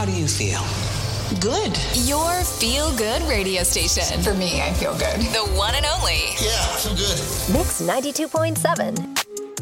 How do you feel? Good. Your feel-good radio station. For me, I feel good. The one and only. Yeah, I feel good. Mix 92.7.